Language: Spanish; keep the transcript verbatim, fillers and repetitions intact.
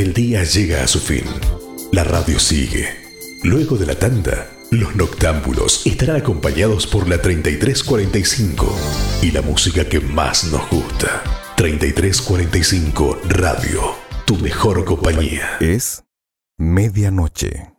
El día llega a su fin. La radio sigue. Luego de la tanda, los noctámbulos estarán acompañados por la treinta y tres cuarenta y cinco y la música que más nos gusta. treinta y tres cuarenta y cinco Radio, tu mejor compañía. Es medianoche.